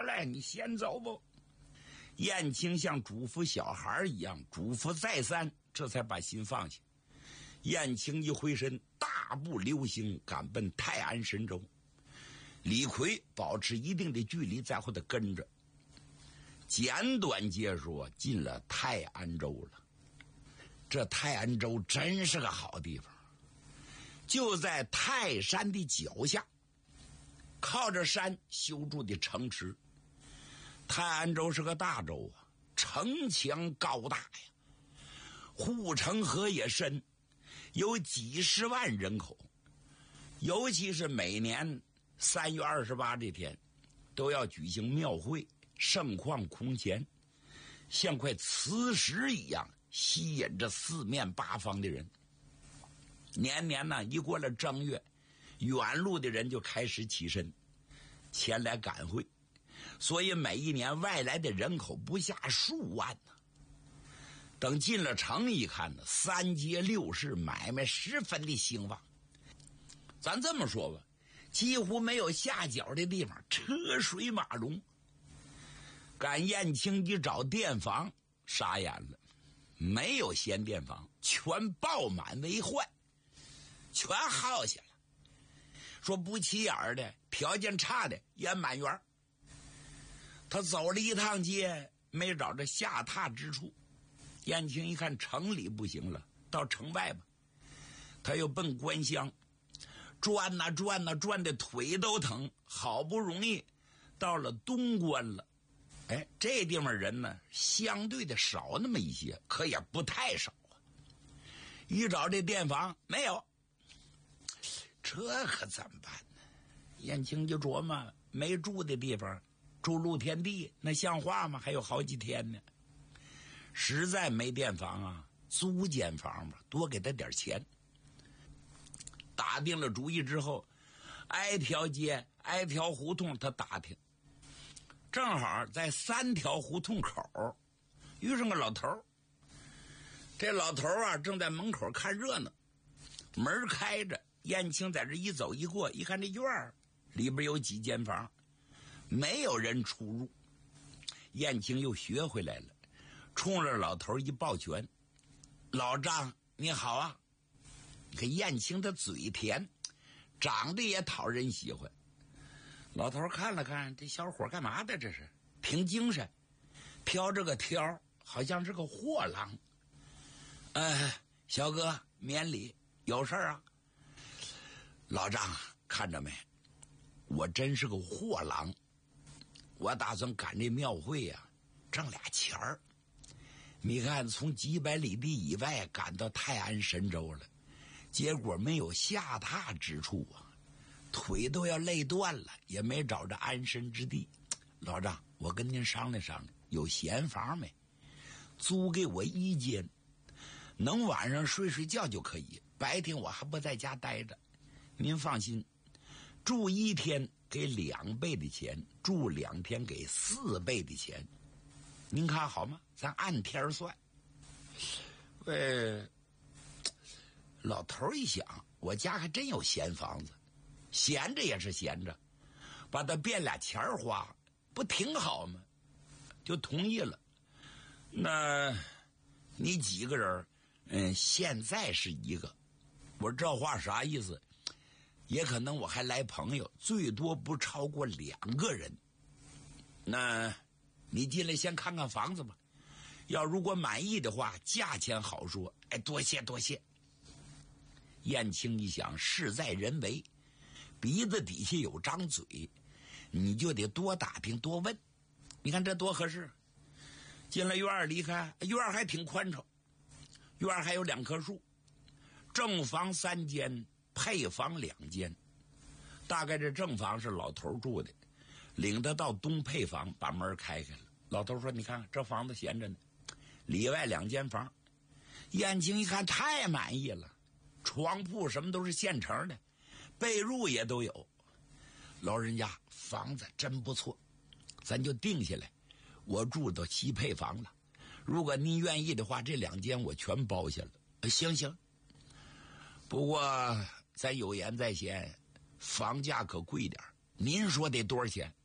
来，你先走吧。燕青像嘱咐小孩一样，嘱咐再三，这才把心放下。燕青一回身，大步流星赶奔泰安神州。李逵保持一定的距离，在后头跟着。简短截说，进了泰安州了。这泰安州真是个好地方，就在泰山的脚下，靠着山修筑的城池。泰安州是个大州啊，城墙高大呀，护城河也深，有几十万人口。尤其是每年3月28这天，都要举行庙会，盛况空前，像块磁石一样吸引着四面八方的人。年年呢，一过了正月，远路的人就开始起身前来赶会，所以每一年外来的人口不下数万呢。等进了城一看呢，3街6市买卖十分的兴旺。咱这么说吧，几乎没有下脚的地方，车水马龙。赶燕青一找店房，傻眼了，没有闲店房，全爆满为患，全耗下了。说不起眼的，条件差的也满员。他走了一趟街，没找着下榻之处。燕青一看城里不行了，到城外吧。他又奔关乡，转呐转呐，转的腿都疼，好不容易到了东关了。哎，这地方人呢相对的少那么一些，可也不太少啊。一找这店房没有，这可怎么办呢？燕青就琢磨，没住的地方住露天地，那像话吗？还有好几天呢。实在没店房啊，租间房吧，多给他点钱。打定了主意之后，挨条街挨条胡同他打听，正好在3条胡同口遇上个老头。这老头啊正在门口看热闹，门开着，燕青在这一走一过，一看这院儿里边有几间房，没有人出入。燕青又学回来了，冲着老头一抱拳：“老丈你好啊！”你看燕青的嘴甜，长得也讨人喜欢。老头看了看这小伙干嘛的，这是挺精神，飘着个条，好像是个货郎。小哥免礼，有事啊？老丈看着没，我真是个货郎，我打算赶这庙会啊，挣俩钱儿。你看从几百里地以外赶到泰安神州了，结果没有下榻之处啊，腿都要累断了，也没找着安身之地。老丈，我跟您商量商量，有闲房没？租给我1间，能晚上睡睡觉就可以，白天我还不在家待着。您放心，住1天给2倍的钱，住2天给4倍的钱，您看好吗？咱按天算。老头一想，我家还真有闲房子，闲着也是闲着，把它变俩钱花，不挺好吗？就同意了。那你几个人？现在是1个。我这话啥意思？也可能我还来朋友，最多不超过2个人。那你进来先看看房子吧，要如果满意的话，价钱好说。多谢多谢。燕青一想，事在人为，鼻子底下有张嘴，你就得多打听多问。你看这多合适。进了院儿，离开院儿还挺宽敞，院儿还有2棵树，正房3间，配房2间。大概这正房是老头住的，领他到东配房，把门开开了。老头说：“你看这房子闲着呢，里外2间房。”燕青一看太满意了，床铺什么都是现成的，被褥也都有。老人家房子真不错，咱就定下来，我住到西配房了。如果您愿意的话，这2间我全包下了。行，不过咱有言在先，房价可贵点，您说得多少钱？